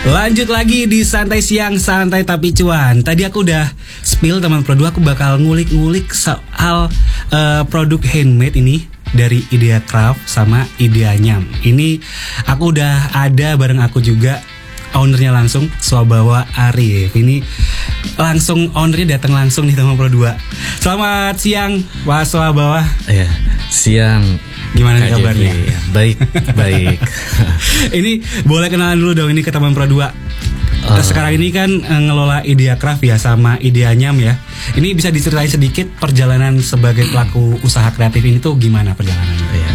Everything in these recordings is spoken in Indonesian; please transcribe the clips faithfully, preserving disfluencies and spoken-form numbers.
Lanjut lagi di Santai Siang, Santai Tapi Cuan. Tadi aku udah spill teman produk, aku bakal ngulik-ngulik soal uh, produk handmade ini dari Idea Craft sama Idea Nyam. Ini aku udah ada bareng aku juga ownernya langsung, Swabawa Arif. Ini langsung ownernya datang langsung nih teman Pro dua. Selamat siang Pak Swabawa. Ya, siang. Gimana nih kabarnya? Baik, baik. Ini boleh kenalan dulu dong ini ke teman Pro dua. Uh. Sekarang ini kan uh, ngelola Idea Craft ya sama Idea Nyam ya. Ini bisa diceritain sedikit perjalanan sebagai pelaku usaha kreatif ini tuh gimana perjalanannya? Ya.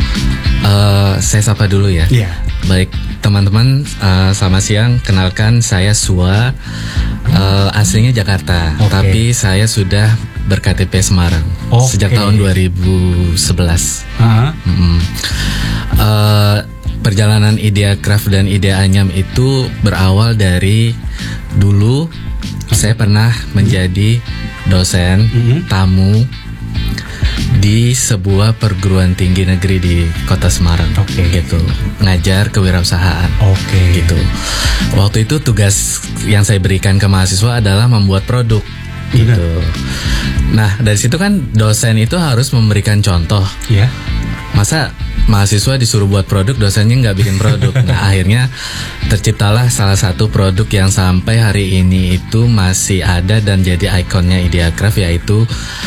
Uh, saya sapa dulu ya. Iya. Baik teman-teman, uh, selamat siang. Kenalkan saya Swa, uh, aslinya Jakarta, okay. Tapi saya sudah ber-K T P Semarang okay. Sejak tahun dua ribu sebelas. Uh-huh. Mm-hmm. uh, Perjalanan Idea Craft dan Idea Nyam itu berawal dari dulu saya pernah menjadi dosen mm-hmm. tamu di sebuah perguruan tinggi negeri di Kota Semarang, okay. gitu, ngajar kewirausahaan, okay. gitu. Waktu itu tugas yang saya berikan ke mahasiswa adalah membuat produk, gitu. Benar. Nah dari situ kan dosen itu harus memberikan contoh, yeah. Masa mahasiswa disuruh buat produk, dosennya nggak bikin produk. Nah akhirnya terciptalah salah satu produk yang sampai hari ini itu masih ada dan jadi ikonnya Idea Craft, yaitu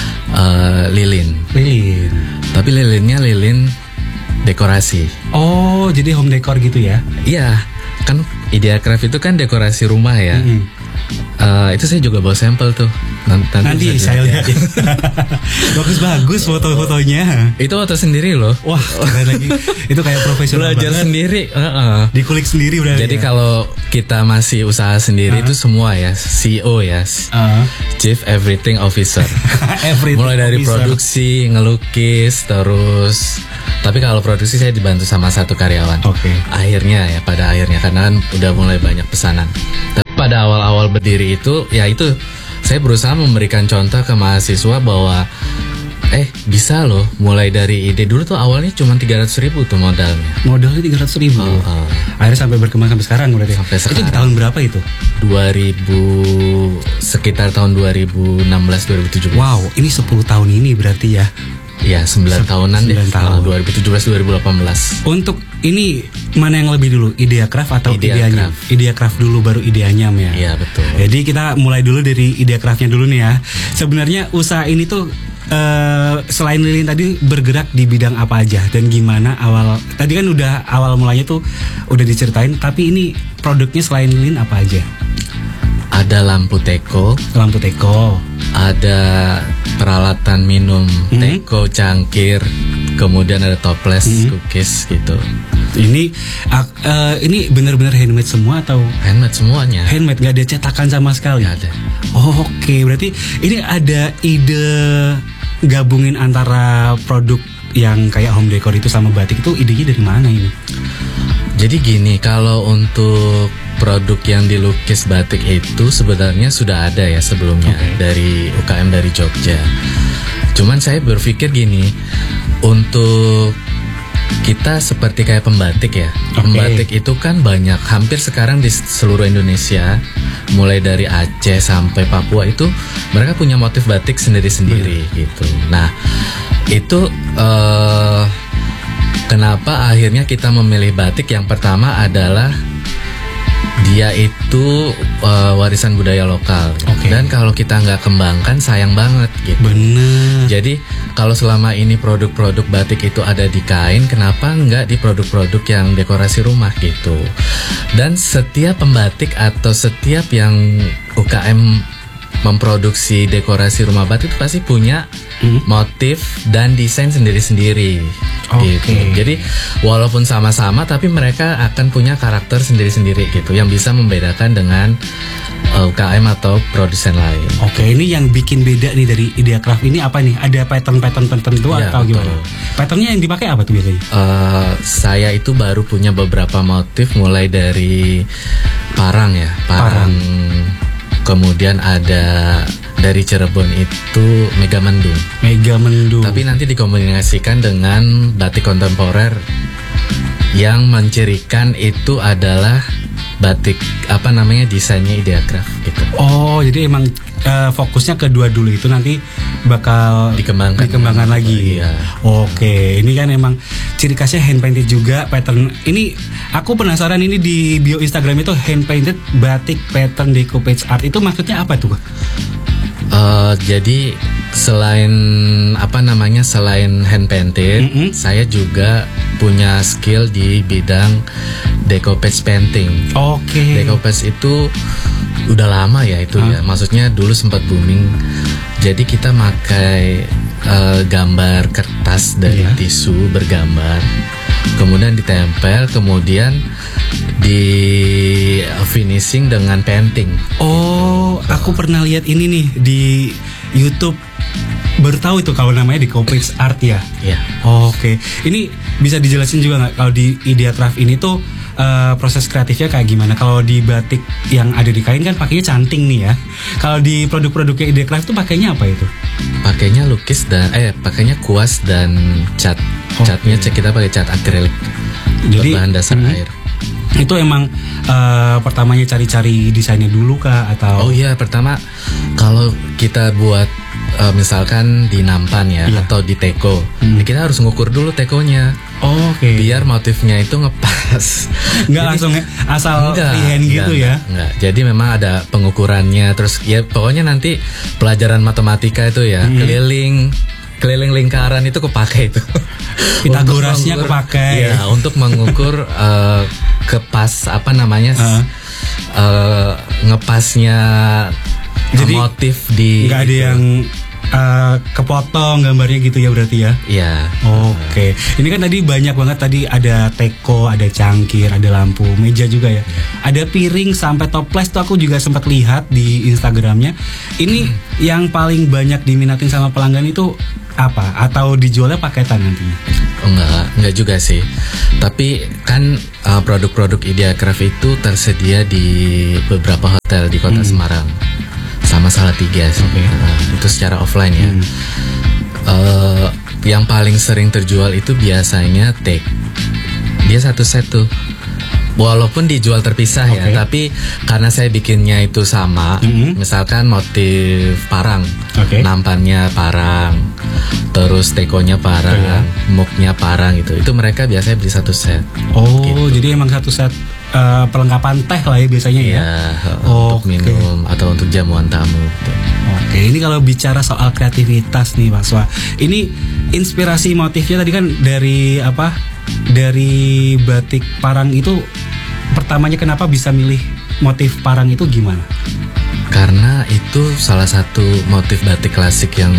uh, lilin. Lilin. Tapi lilinnya lilin dekorasi. Oh, jadi home decor gitu ya? Iya, kan Idea Craft itu kan dekorasi rumah ya. Mm-hmm. Uh, itu saya juga bawa sampel tuh. Nanti, nanti saya lihat. Bagus-bagus foto-fotonya. Itu foto sendiri loh. Wah, keren lagi. Itu kayak profesional belajar banget. Sendiri. Uh-uh. Dikulik sendiri udah. Jadi ya? Kalau kita masih usaha sendiri uh-huh. itu semua ya, C E O ya, uh-huh. Chief Everything Officer. Everything mulai dari officer. Produksi, ngelukis, terus. Tapi kalau produksi saya dibantu sama satu karyawan. Oke. Okay. Akhirnya ya, pada akhirnya karena kan udah mulai banyak pesanan. Tapi pada awal-awal berdiri itu, ya itu saya berusaha memberikan contoh ke mahasiswa bahwa eh bisa loh, mulai dari ide. Dulu tuh awalnya cuma tiga ratus ribu tuh modalnya. Modalnya tiga ratus ribu. Oh, oh. Akhirnya sampai berkembang sampai sekarang udah deh. Sampai sekarang. Itu di tahun berapa itu? dua ribu sekitar tahun dua ribu enam belas dua ribu tujuh belas. Wow, ini sepuluh tahun ini berarti ya. Ya sembilan tahunan deh. Tahun. dua ribu tujuh belas dua ribu delapan belas. Untuk ini mana yang lebih dulu, Idea Craft atau Idea Nyam? Idea Craft dulu baru Idea Nyam ya. Iya betul. Jadi kita mulai dulu dari Idea Craftnya dulu nih ya. Sebenarnya usaha ini tuh uh, selain lilin tadi bergerak di bidang apa aja dan gimana awal? Tadi kan udah awal mulanya tuh udah diceritain. Tapi ini produknya selain lilin apa aja? Ada lampu teko, lampu teko. Ada peralatan minum, hmm. teko, cangkir, kemudian ada toples, hmm. cookies gitu. Ini uh, ini benar-benar handmade semua atau? Handmade semuanya. Handmade, nggak ada cetakan sama sekali. Nggak ada. Oh, oke, okay. Berarti ini ada ide gabungin antara produk yang kayak home decor itu sama batik itu, idenya dari mana ini? Jadi gini, kalau untuk produk yang dilukis batik itu sebenarnya sudah ada ya sebelumnya, okay. Dari U K M dari Jogja. Cuman saya berpikir gini, untuk kita seperti kayak pembatik ya. Okay. Pembatik itu kan banyak, hampir sekarang di seluruh Indonesia, mulai dari Aceh sampai Papua itu mereka punya motif batik sendiri-sendiri hmm. gitu. Nah, itu uh, kenapa akhirnya kita memilih batik? Yang pertama adalah dia itu uh, warisan budaya lokal, okay. Dan kalau kita nggak kembangkan sayang banget gitu. Bener. Jadi kalau selama ini produk-produk batik itu ada di kain, kenapa nggak di produk-produk yang dekorasi rumah gitu? Dan setiap pembatik atau setiap yang U K M memproduksi dekorasi rumah batik itu pasti punya hmm. motif dan desain sendiri-sendiri. Okay. Gitu. Jadi walaupun sama-sama tapi mereka akan punya karakter sendiri-sendiri gitu yang bisa membedakan dengan uh, U K M atau produsen lain. Oke, okay, ini yang bikin beda nih dari Idea Craft ini apa nih? Ada pattern-pattern tertentu ya, atau betul. Gimana? Patternnya yang dipakai apa tuh biasanya? Uh, saya itu baru punya beberapa motif mulai dari parang ya, parang. parang. Kemudian ada dari Cirebon itu Megamendung. Megamendung. Tapi nanti dikombinasikan dengan batik kontemporer yang mencirikan itu adalah batik apa namanya desainnya Ideacraft gitu. Oh, jadi emang uh, fokusnya kedua dulu itu nanti bakal dikembangkan, dikembangkan lagi. Iya. Oke, ini kan emang ciri khasnya hand painted juga pattern. Ini aku penasaran, ini di bio Instagram itu hand painted batik pattern decoupage art, itu maksudnya apa tuh? Uh, jadi selain apa namanya selain hand painted, mm-hmm. saya juga punya skill di bidang decoupage painting. Oke. Okay. Decoupage itu udah lama ya itu huh? ya. Maksudnya dulu sempat booming. Jadi kita pakai uh, gambar kertas dari yeah. tisu bergambar, kemudian ditempel, kemudian di finishing dengan painting. Oh, aku pernah lihat ini nih di YouTube. Baru tahu itu kalau namanya decoupage art ya. Iya. Oh, Oke, okay. Ini bisa dijelasin juga nggak kalau di Ideacraft ini tuh uh, proses kreatifnya kayak gimana? Kalau di batik yang ada di kain kan pakainya canting nih ya. Kalau di produk-produknya Ideacraft tuh pakainya apa itu? Pakainya lukis dan eh pakainya kuas dan cat. Oh, Catnya okay. kita pakai cat akrilik. Jadi bahan dasar hmm. air. Itu emang uh, pertamanya cari-cari desainnya dulu kah atau? Oh iya, pertama kalau kita buat uh, misalkan di nampan ya iya. atau di teko, hmm. kita harus ngukur dulu tekonya. Oh, Oke. Okay. Biar motifnya itu ngepas. Nggak langsung asal freehand gitu enggak, ya? Enggak. Jadi memang ada pengukurannya. Terus ya pokoknya nanti pelajaran matematika itu ya hmm. keliling. Keliling lingkaran itu kepake itu. Pitagorasnya kepake. Ya, untuk mengukur uh, kepas apa namanya uh. Uh, ngepasnya jadi, motif di. Nggak ada yang uh, kepotong gambarnya gitu ya berarti ya? Iya. Oke. Okay. Ini kan tadi banyak banget, tadi ada teko, ada cangkir, ada lampu, meja juga ya. Yeah. Ada piring sampai toples tuh aku juga sempat lihat di Instagramnya. Ini hmm. yang paling banyak diminatin sama pelanggan itu apa? Atau dijualnya paketan nantinya? Oh, enggak, enggak juga sih. Tapi kan uh, produk-produk Ideacraft itu tersedia di beberapa hotel di kota hmm. Semarang sama Salatiga sih. Okay. Uh, itu secara offline ya. Hmm. Uh, yang paling sering terjual itu biasanya take. Dia satu set tuh. Walaupun dijual terpisah okay. ya, tapi karena saya bikinnya itu sama, mm-hmm. misalkan motif parang, okay. nampannya parang, terus tekonya parang, okay. muknya parang gitu, itu mereka biasanya beli satu set. Oh, gitu. Jadi emang satu set uh, perlengkapan teh lah ya biasanya ya? Iya, oh, untuk okay. minum atau untuk jamuan tamu. Gitu. Oke, okay. Ini kalau bicara soal kreativitas nih Pak Swa, ini inspirasi motifnya tadi kan dari apa? Dari batik parang itu, pertamanya kenapa bisa milih motif parang itu gimana? Karena itu salah satu motif batik klasik yang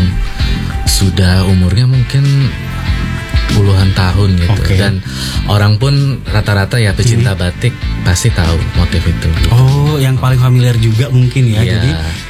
sudah umurnya mungkin puluhan tahun gitu. Okay. Dan orang pun rata-rata ya pecinta hmm. batik pasti tahu motif itu gitu. Oh, yang paling familiar juga mungkin ya, yeah. Jadi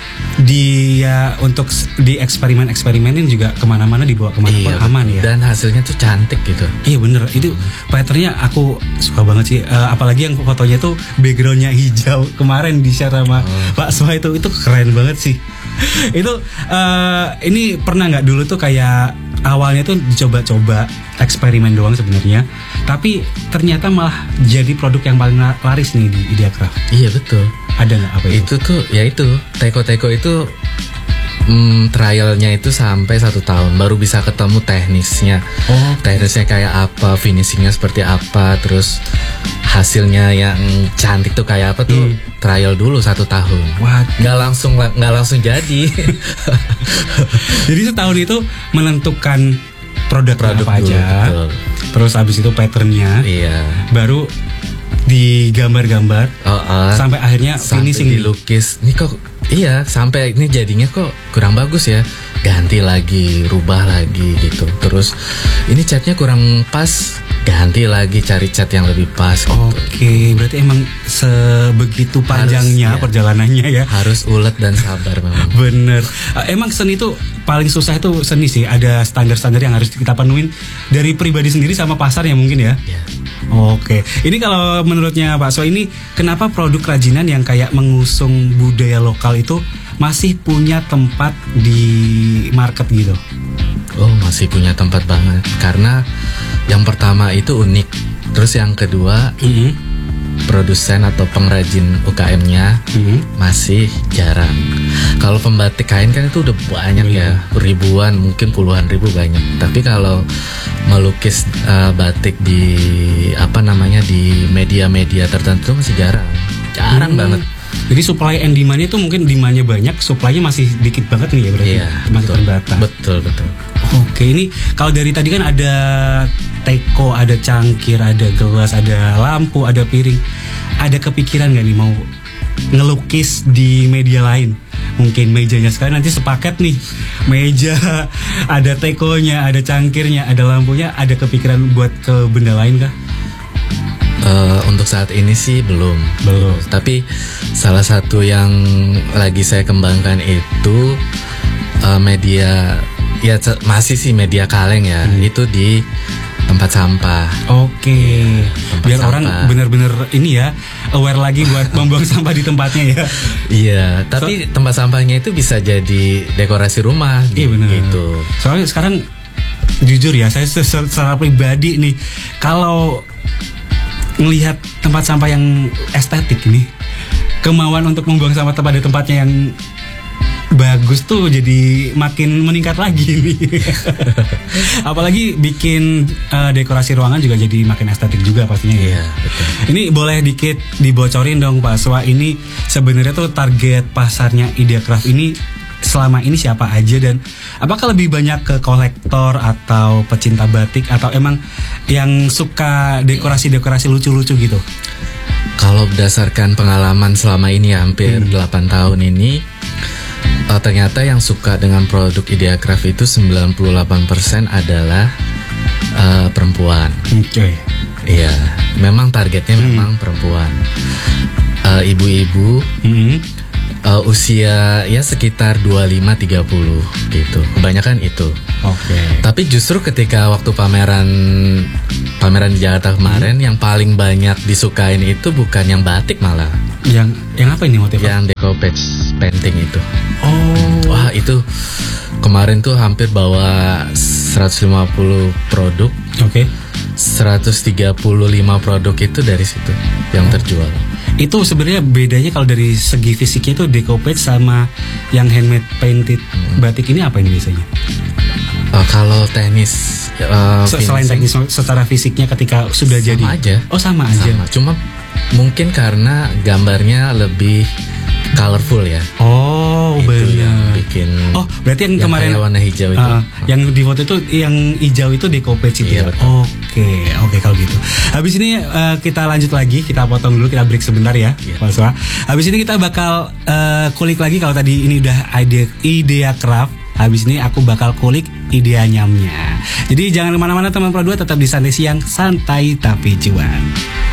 dia untuk di eksperimen-eksperimenin juga kemana-mana, dibawa kemana pun iya, aman ya. Dan hasilnya tuh cantik gitu. Iya bener, itu patternnya aku suka banget sih. Uh, apalagi yang fotonya tuh backgroundnya hijau kemarin di share sama oh. Pak Swa itu, itu keren banget sih. Itu uh, ini pernah nggak dulu tuh kayak awalnya tuh dicoba-coba eksperimen doang sebenarnya, tapi ternyata malah jadi produk yang paling laris nih di Ideacraft. Iya betul. Ada nggak apa itu? Itu tuh ya itu teko-teko itu mm, trialnya itu sampai satu tahun baru bisa ketemu teknisnya. Oh, teknisnya kayak apa, finishingnya seperti apa, terus hasilnya yang cantik tuh kayak apa tuh hmm. trial dulu satu tahun. Wah, nggak langsung nggak langsung jadi. Jadi setahun itu menentukan produk, produk apa dulu, aja. Betul. Terus abis itu patternnya. Iya. Baru digambar-gambar oh, uh, sampai akhirnya sampai finishing dilukis. Ini kok iya sampai ini jadinya kok kurang bagus ya. Ganti lagi, rubah lagi gitu. Terus ini catnya kurang pas, ganti lagi, cari cat yang lebih pas gitu. Oke, berarti emang sebegitu panjangnya harus, ya, perjalanannya ya. Harus ulet dan sabar memang. Bener. Emang seni itu paling susah itu seni sih. Ada standar-standar yang harus kita penuhin dari pribadi sendiri sama pasar ya mungkin ya. Ya. Oke, ini kalau menurutnya Pak Swa, ini kenapa produk kerajinan yang kayak mengusung budaya lokal itu masih punya tempat di market gitu? Oh, masih punya tempat banget. Karena yang pertama itu unik. Terus yang kedua, mm-hmm. produsen atau pengrajin U K M-nya Mhm. masih jarang. Kalau pembatik kain kan itu udah banyak ya, ribuan, mungkin puluhan ribu banyak. Tapi kalau melukis uh, batik di apa namanya di media-media tertentu masih jarang, jarang Hmm. banget. Jadi supply and demand-nya itu mungkin demand-nya banyak, supply-nya masih dikit banget nih ya berarti. Iya, Masih betul, terbatas. betul, betul. Oke, ini kalau dari tadi kan ada teko, ada cangkir, ada gelas, ada lampu, ada piring. Ada kepikiran nggak nih mau ngelukis di media lain? Mungkin mejanya sekali nanti sepaket nih, meja, ada tekonya, ada cangkirnya, ada lampunya. Ada kepikiran buat ke benda lain kah? Uh, untuk saat ini sih belum, Belum. Tapi salah satu yang lagi saya kembangkan itu uh, media, ya c- masih sih media kaleng ya, Hmm. itu di tempat sampah. Oke, tempat biar sampah. orang bener-bener ini ya aware lagi buat membuang sampah di tempatnya ya. Iya, tapi tempat sampahnya itu bisa jadi dekorasi rumah, Iya benar. gitu. Soalnya sekarang jujur ya, saya se- secara pribadi nih, kalau melihat tempat sampah yang estetik ini, kemauan untuk membuang sampah pada tempatnya yang bagus tuh jadi makin meningkat lagi nih. Apalagi bikin uh, dekorasi ruangan juga jadi makin estetik juga pastinya ya. Iya, betul. Ini boleh dikit dibocorin dong Pak Swa, ini sebenarnya tuh target pasarnya Ideacraft ini selama ini siapa aja, dan apakah lebih banyak ke kolektor atau pecinta batik atau emang yang suka dekorasi-dekorasi lucu-lucu gitu? Kalau berdasarkan pengalaman selama ini ya, hampir Hmm. delapan tahun ini, uh, ternyata yang suka dengan produk Ideacraft itu sembilan puluh delapan persen adalah uh, perempuan. Oke. Iya, memang targetnya Hmm. memang perempuan. Uh, ibu-ibu Hmm. uh, usia ya sekitar dua puluh lima tiga puluh gitu. Kebanyakan itu. Oke. Tapi justru ketika waktu pameran pameran di Jakarta kemarin, yang paling banyak disukain itu bukan yang batik, malah Yang yang apa ini motifnya? yang decoupage painting itu. Oh. Wah, itu kemarin tuh hampir bawa seratus lima puluh produk, Oke. seratus tiga puluh lima produk itu dari situ yang terjual. Itu sebenarnya bedanya kalau dari segi fisiknya itu decoupage sama yang handmade painted batik ini apa ini biasanya? Uh, kalau teknis uh, Se- Selain finishing, teknis secara fisiknya ketika sudah Sama jadi. aja. Oh sama aja. sama. Cuma mungkin karena gambarnya lebih colorful ya. Oh Itu yang benar. bikin. Oh berarti yang, yang kemarin kayak warna hijau itu. Ah, yang di foto itu yang hijau itu decoupage itu Iya, ya. betul. Oke oke kalau gitu. Habis ini eh, kita lanjut lagi, kita potong dulu, kita break sebentar ya, Iya. Pak Swa. Habis ini kita bakal eh, kulik lagi, kalau tadi ini udah ide Ideacraft. Habis ini aku bakal kulik idea nyamnya. Jadi jangan kemana-mana teman Pro dua, tetap di Santai Siang, santai tapi cuan.